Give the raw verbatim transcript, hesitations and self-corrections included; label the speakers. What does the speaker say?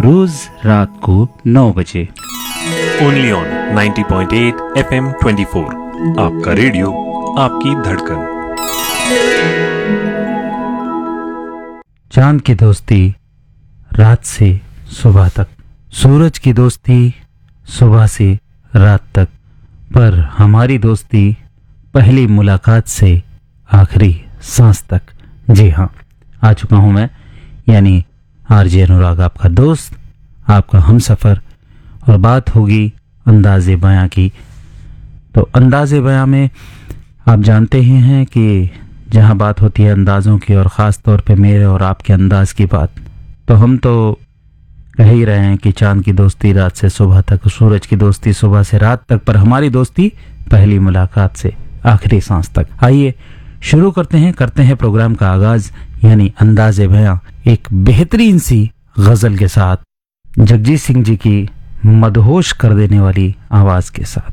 Speaker 1: रोज रात को नौ बजे
Speaker 2: only on ninety point eight F M twenty four. आपका रेडियो, आपकी धड़कन।
Speaker 1: चांद की दोस्ती रात से सुबह तक, सूरज की दोस्ती सुबह से रात तक, पर हमारी दोस्ती पहली मुलाकात से आखिरी सांस तक। जी हाँ, आ चुका हूँ मैं, यानी आरजे अनुराग, आपका दोस्त, आपका हमसफ़र, और बात होगी अंदाज़े बयां की। तो अंदाज़े बयां में आप जानते ही हैं कि जहाँ बात होती है अंदाज़ों की, और ख़ास तौर पे मेरे और आपके अंदाज़ की बात, तो हम तो कह ही रहे हैं कि चांद की दोस्ती रात से सुबह तक, सूरज की दोस्ती सुबह से रात तक, पर हमारी दोस्ती पहली मुलाकात से आखिरी सांस तक। आइए शुरू करते हैं करते हैं प्रोग्राम का आगाज, यानी अंदाज़े बयां एक बेहतरीन सी गज़ल के साथ, जगजीत सिंह जी की मदहोश कर देने वाली आवाज़ के साथ।